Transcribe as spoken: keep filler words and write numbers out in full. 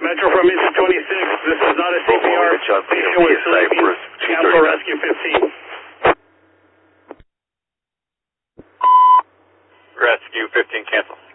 Metro from Mission twenty-six, this is not a C P R station with Philippines. Cancel Rescue fifteen. Rescue fifteen, cancel.